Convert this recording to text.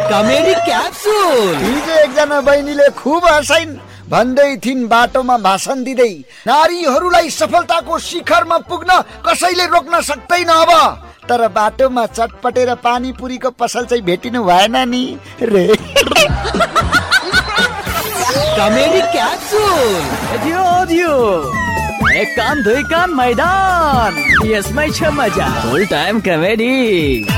Comedy capsule. हिजो एकजना बहिनीले खुब हँसाइन्, भन्दै थिइन् बाटोमा भाषण दिँदै, नारीहरूलाई सफलताको शिखरमा पुग्न कसैले रोक्न सक्दैन अब। तर बाटोमा चटपटेर पानीपुरीको पसल चाहिँ भेटिनु भएन नि रे। Comedy capsule. एक कान दुई कान मैदान, यसमै छ मजा। फुल टाइम कमेडी।